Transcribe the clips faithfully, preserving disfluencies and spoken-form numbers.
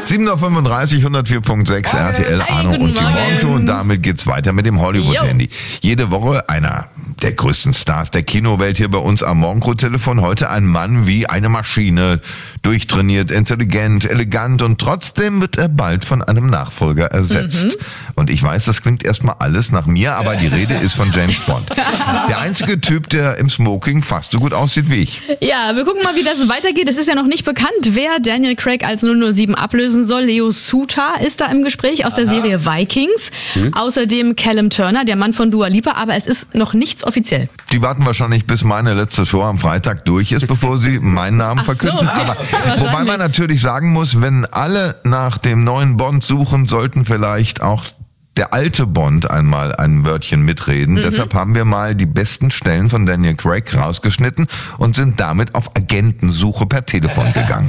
sieben Uhr fünfunddreißig, hundertvier Komma sechs R T L, Arno Hi, und die guten Morgenshow. Und damit geht's weiter mit dem Hollywood-Handy. Jede Woche einer der größten Stars der Kinowelt hier bei uns am Morgencrew-Telefon. Heute ein Mann wie eine Maschine. Durchtrainiert, intelligent, elegant und trotzdem wird er bald von einem Nachfolger ersetzt. Mhm. Und ich weiß, das klingt erstmal alles nach mir, aber die Rede ist von James Bond. Der einzige Typ, der im Smoking fast so gut aussieht wie ich. Ja, wir gucken mal, wie das weitergeht. Es ist ja noch nicht bekannt, wer Daniel Craig als null null sieben ablösen soll. Leo Suta ist da im Gespräch aus der Serie Vikings. Hm. Außerdem Callum Turner, der Mann von Dua Lipa, aber es ist noch nichts offiziell. Die warten wahrscheinlich, bis meine letzte Show am Freitag durch ist, bevor sie meinen Namen Ach so, verkünden. okay. Aber wobei man natürlich sagen muss, wenn alle nach dem neuen Bond suchen, sollten vielleicht auch der alte Bond einmal ein Wörtchen mitreden. Mhm. Deshalb haben wir mal die besten Stellen von Daniel Craig rausgeschnitten und sind damit auf Agentensuche per Telefon gegangen.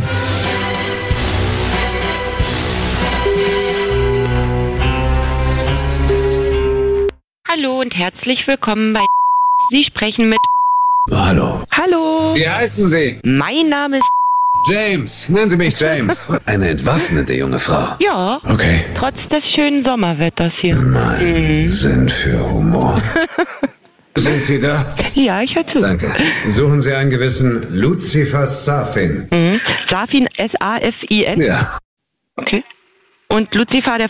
Hallo und herzlich willkommen bei Sie sprechen mit Hallo. Hallo. Wie heißen Sie? Mein Name ist James. Nennen Sie mich James. Eine entwaffnete junge Frau. Ja. Okay. Trotz des schönen Sommerwetters hier. Mein Mhm. Sinn für Humor. Sind Sie da? Ja, ich höre zu. Danke. Suchen Sie einen gewissen Lucifer Safin. Mhm. Safin, S A F I N? Ja. Okay. Und Lucifer, der